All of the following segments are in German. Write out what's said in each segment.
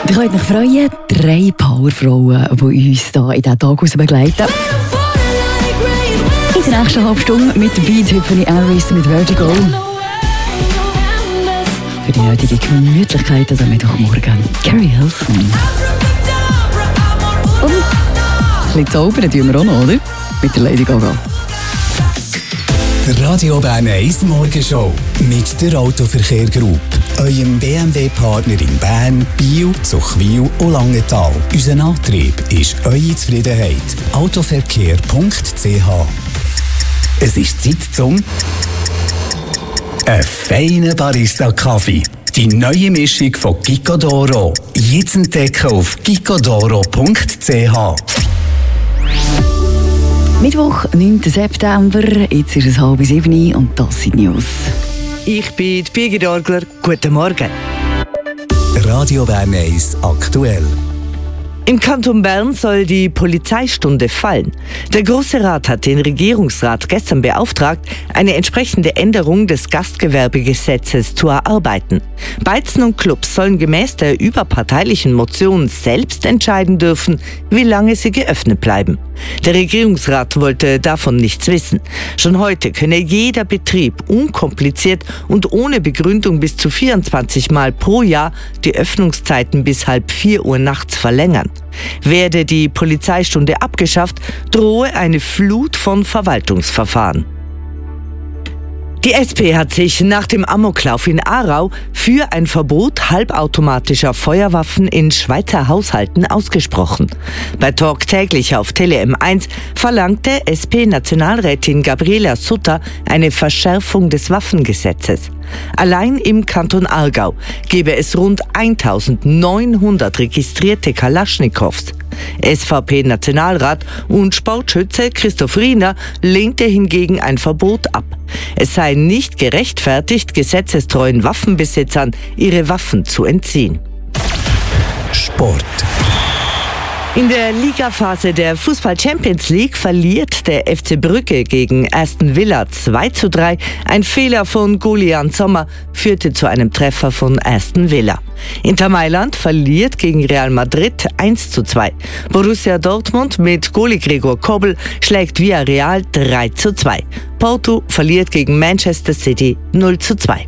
Ich könnt euch freuen, 3 Powerfrauen, die uns hier in diesen Tag begleiten. In der nächsten halben Stunde mit dabei Tiffany Harris mit Vertigo. Für die nötige Gemütlichkeit am Mittwochmorgen Carrie Hilson. Und ein bisschen zaubern tun wir auch noch, oder? Mit der Lady Gaga. Der Radio Bern 1 Morgenshow mit der Autoverkehr Group, eurem BMW-Partner in Bern, Biel, Zuchwil und Langenthal. Unser Antrieb ist eure Zufriedenheit. Autoverkehr.ch. Es ist Zeit zum feinen Barista-Kaffee. Die neue Mischung von Gicodoro. Jetzt entdecken auf gicodoro.ch. Mittwoch, 9. September, jetzt ist es 6:30 und das sind die News. Ich bin Birgit Orgler. Guten Morgen. Radio Bern 1 aktuell. Im Kanton Bern soll die Polizeistunde fallen. Der Grosse Rat hat den Regierungsrat gestern beauftragt, eine entsprechende Änderung des Gastgewerbegesetzes zu erarbeiten. Beizen und Clubs sollen gemäß der überparteilichen Motion selbst entscheiden dürfen, wie lange sie geöffnet bleiben. Der Regierungsrat wollte davon nichts wissen. Schon heute könne jeder Betrieb unkompliziert und ohne Begründung bis zu 24 Mal pro Jahr die Öffnungszeiten bis 3:30 Uhr nachts verlängern. Werde die Polizeistunde abgeschafft, drohe eine Flut von Verwaltungsverfahren. Die SP hat sich nach dem Amoklauf in Aarau für ein Verbot halbautomatischer Feuerwaffen in Schweizer Haushalten ausgesprochen. Bei Talk täglich auf Tele M1 verlangte SP-Nationalrätin Gabriela Sutter eine Verschärfung des Waffengesetzes. Allein im Kanton Aargau gebe es rund 1900 registrierte Kalaschnikows. SVP-Nationalrat und Sportschütze Christoph Riener lehnte hingegen ein Verbot ab. Es sei nicht gerechtfertigt, gesetzestreuen Waffenbesitzern ihre Waffen zu entziehen. Sport. In der Ligaphase der Fußball-Champions League verliert der FC Brügge gegen Aston Villa 2:3. Ein Fehler von Golian Sommer führte zu einem Treffer von Aston Villa. Inter Mailand verliert gegen Real Madrid 1:2. Borussia Dortmund mit Goalie Gregor Kobel schlägt Villarreal 3:2. Porto verliert gegen Manchester City 0:2.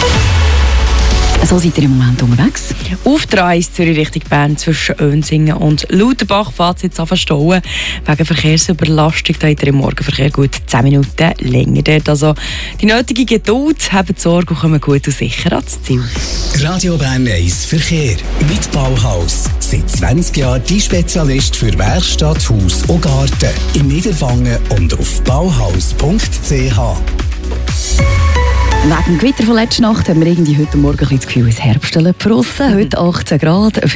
So seid ihr im Moment unterwegs? Auf der A1 Zürich Richtung Bern zwischen Önsingen und Lauterbach fährt es jetzt an verstauen. Wegen Verkehrsüberlastung da hat ihr im Morgenverkehr gut 10 Minuten länger dort. Also die nötige Geduld, habt Sorge und kommen gut und sicher ans Ziel. Radio Bern 1 Verkehr mit Bauhaus. Seit 20 Jahren die Spezialist für Werkstatt, Haus und Garten. In Niederwangen und auf bauhaus.ch. Wegen dem Gewitter von letzter Nacht haben wir irgendwie heute Morgen ein bisschen das Gefühl, es herbstelt draussen. Heute 18 Grad.